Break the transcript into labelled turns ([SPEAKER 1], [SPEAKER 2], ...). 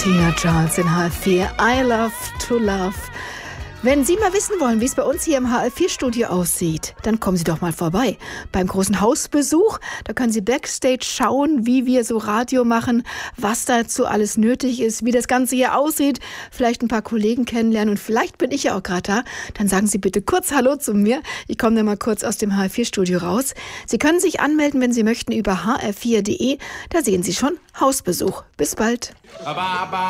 [SPEAKER 1] Tina Charles in HR4. I love to love. Wenn Sie mal wissen wollen, wie es bei uns hier im HR4-Studio aussieht, dann kommen Sie doch mal vorbei. Beim großen Hausbesuch, da können Sie Backstage schauen, wie wir so Radio machen, was dazu alles nötig ist, wie das Ganze hier aussieht, vielleicht ein paar Kollegen kennenlernen und vielleicht bin ich ja auch gerade da. Dann sagen Sie bitte kurz Hallo zu mir. Ich komme dann mal kurz aus dem HR4-Studio raus. Sie können sich anmelden, wenn Sie möchten, über hr4.de. Da sehen Sie schon Hausbesuch. Bis bald.